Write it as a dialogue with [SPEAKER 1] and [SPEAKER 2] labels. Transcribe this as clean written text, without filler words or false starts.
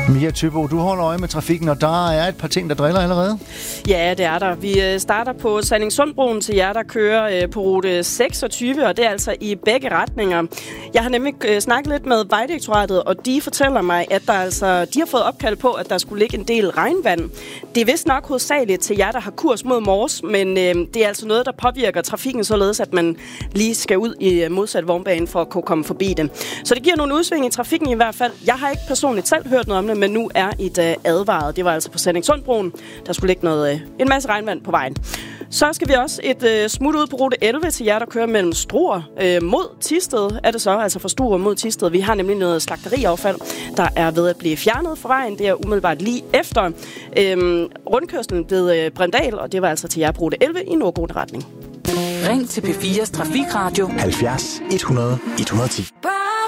[SPEAKER 1] Mia Thybo, du holder øje med trafikken, og der er et par ting, der driller allerede.
[SPEAKER 2] Ja, det er der. Vi starter på Sallingsundbroen til jer, der kører på rute 26, og det er altså i begge retninger. Jeg har nemlig snakket lidt med Vejdirektoratet, og de fortæller mig, at de har fået opkald på, at der skulle ligge en del regnvand. Det er vist nok hovedsageligt til jer, der har kurs mod Mors, men det er altså noget, der påvirker trafikken således, at man lige skal ud i modsat vognbane for at kunne komme forbi det. Så det giver nogle udsving i trafikken i hvert fald. Jeg har ikke personligt selv hørt noget om det, men nu er et advaret. Det var altså på Sallingsundbroen. Der skulle ligge en masse regnvand på vejen. Så skal vi også et smut ud på rute 11 til jer, der kører mellem Struer mod Thisted. Er det så, altså fra Struer mod Thisted. Vi har nemlig noget slagteriaffald, der er ved at blive fjernet fra vejen. Det er umiddelbart lige efter rundkørslen ved Bremdal, og det var altså til jer på rute 11 i nordgående retning.
[SPEAKER 3] Ring til P4's Trafikradio
[SPEAKER 4] 70 100 110.